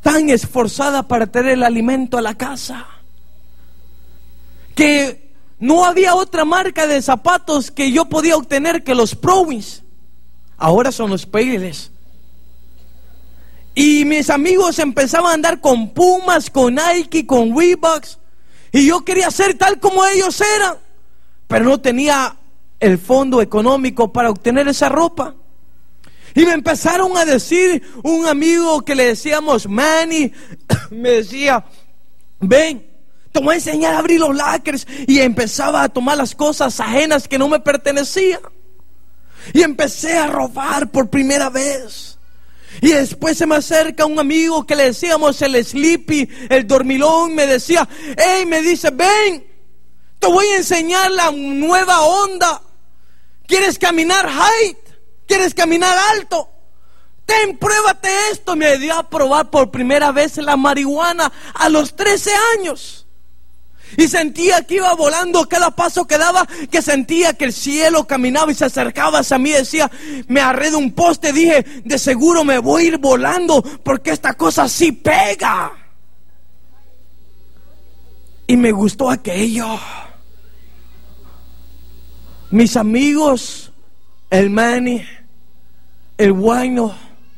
tan esforzada para traer el alimento a la casa, que no había otra marca de zapatos que yo podía obtener que los Prowins. Ahora son los Payless. Y mis amigos empezaban a andar con Pumas, con Nike, con Reeboks, y yo quería ser tal como ellos eran, pero no tenía el fondo económico para obtener esa ropa. Y me empezaron a decir, un amigo que le decíamos Manny, me decía: ven, te voy a enseñar a abrir los lockers. Y empezaba a tomar las cosas ajenas que no me pertenecían, y empecé a robar por primera vez. Y después se me acerca un amigo que le decíamos el Sleepy, el dormilón. Me decía: hey, me dice, ven, te voy a enseñar la nueva onda. ¿Quieres caminar height? ¿Quieres caminar alto? Ten, pruébate esto. Me dio a probar por primera vez la marihuana a los 13 años. Y sentía que iba volando cada paso que daba, que sentía que el cielo caminaba y se acercaba hacia mí. Decía, me agarré de un poste, dije, de seguro me voy a ir volando, porque esta cosa sí pega. Y me gustó aquello. Mis amigos, el Manny, el Guayno,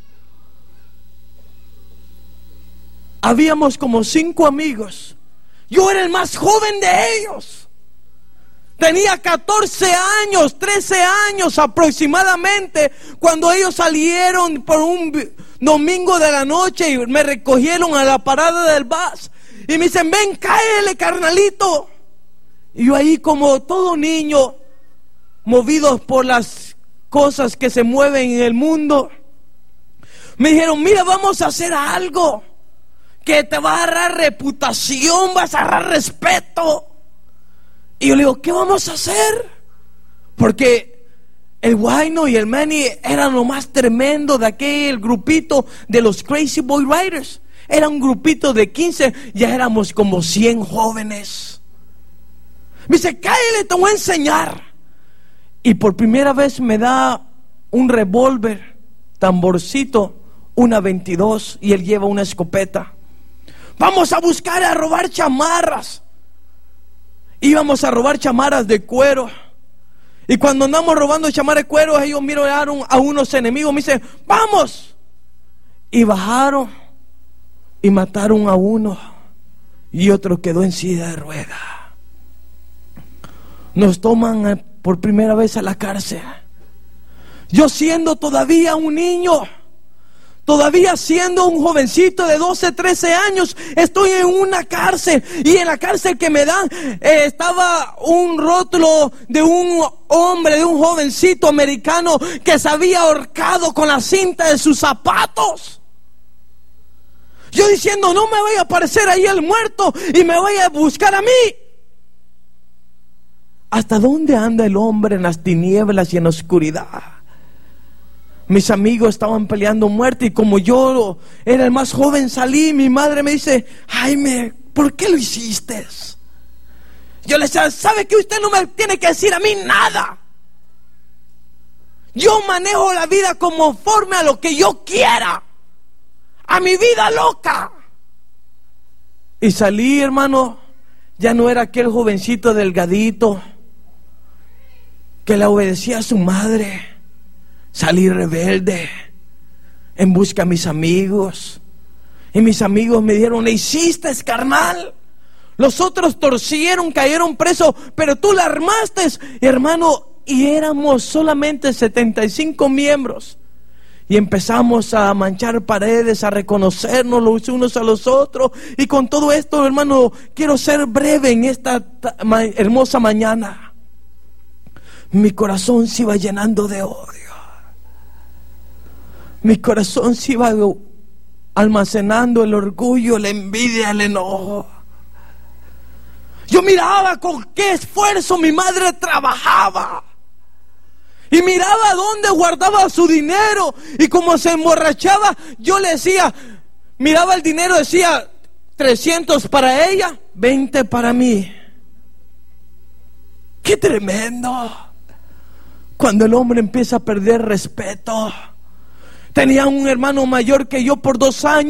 habíamos como 5 amigos. Yo era el más joven de ellos. Tenía 14 años, 13 años aproximadamente, cuando ellos salieron por un domingo de la noche y me recogieron a la parada del bus. Y me dicen, ven, cáele, carnalito. Y yo ahí, como todo niño, movidos por las cosas que se mueven en el mundo, me dijeron, mira, vamos a hacer algo que te va a agarrar reputación, vas a agarrar respeto. Y yo le digo, ¿qué vamos a hacer? Porque el Guayno y el Manny eran lo más tremendo de aquel grupito de los Crazy Boy Riders. Era un grupito de 15, ya éramos como 100 jóvenes. Me dice, cállate, te voy a enseñar. Y por primera vez me da un revólver, tamborcito, una 22, y él lleva una escopeta. Vamos a buscar, a robar chamarras. Íbamos a robar chamarras de cuero. Y cuando andamos robando chamarras de cuero, ellos miraron a unos enemigos, me dicen, vamos. Y bajaron y mataron a uno, y otro quedó en silla de ruedas. Nos toman por primera vez a la cárcel. Yo siendo todavía un niño, todavía siendo un jovencito de 12, 13 años, estoy en una cárcel. Y en la cárcel que me dan estaba un rótulo de un hombre, de un jovencito americano que se había ahorcado con la cinta de sus zapatos. Yo diciendo, no me vaya a aparecer ahí el muerto y me vaya a buscar a mí. ¿Hasta dónde anda el hombre en las tinieblas y en la oscuridad? Mis amigos estaban peleando muerte, y como yo era el más joven, salí. Mi madre me dice, Jaime, ¿por qué lo hiciste? Yo le decía, ¿sabe que usted no me tiene que decir a mí nada? Yo manejo la vida conforme a lo que yo quiera, a mi vida loca. Y salí, hermano. Ya no era aquel jovencito delgadito que le obedecía a su madre. Salí rebelde en busca de mis amigos. Y mis amigos me dijeron, ¿le hiciste, carnal? Los otros torcieron, cayeron presos, pero tú la armaste, hermano. Y éramos solamente 75 miembros. Y empezamos a manchar paredes, a reconocernos los unos a los otros. Y con todo esto, hermano, quiero ser breve en esta hermosa mañana. Mi corazón se iba llenando de odio. Mi corazón se iba almacenando el orgullo, la envidia, el enojo. Yo miraba con qué esfuerzo mi madre trabajaba. Y miraba dónde guardaba su dinero. Y como se emborrachaba, yo le decía, miraba el dinero, decía 300 para ella, 20 para mí. ¡Qué tremendo! Cuando el hombre empieza a perder respeto. Tenía un hermano mayor que yo por 2 años.